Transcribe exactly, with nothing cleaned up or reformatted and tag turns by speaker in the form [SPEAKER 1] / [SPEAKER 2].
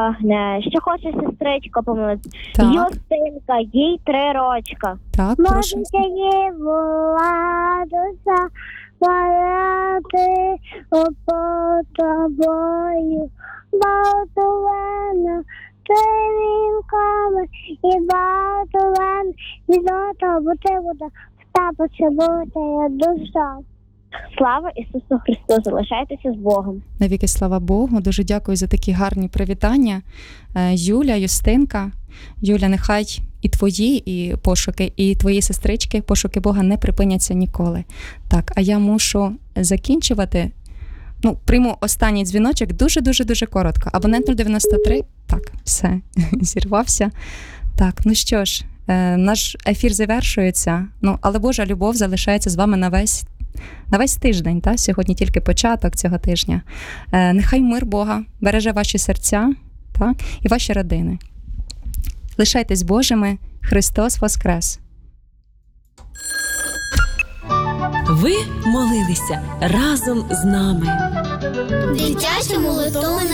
[SPEAKER 1] Агне. Ще хоче сестричка помилити.
[SPEAKER 2] Так.
[SPEAKER 1] Юстинка, їй три рочка.
[SPEAKER 2] Так, прошу.
[SPEAKER 1] Може, їй владуся, валяти по тобою, Балтовена, вінками і Балтовен, і золото бути буде, та поцілуйте душа. Слава Ісусу Христу! Залишайтеся з Богом.
[SPEAKER 2] Навіки слава Богу. Дуже дякую за такі гарні привітання. Юля, Юстинка. Юля, нехай і твої і пошуки, і твої сестрички, пошуки Бога не припиняться ніколи. Так, а я мушу закінчувати. Ну, прийму останній дзвіночок дуже-дуже-дуже коротко. Абонент нуль дев'яносто три. Так, все, зірвався. Так, ну що ж, наш ефір завершується, ну, але Божа любов залишається з вами на весь На весь тиждень, та? Сьогодні тільки початок цього тижня. Е, нехай мир Бога береже ваші серця, та? І ваші родини. Лишайтесь Божими. Христос Воскрес!
[SPEAKER 3] Ви молилися разом з нами.
[SPEAKER 4] Дитяча молитовна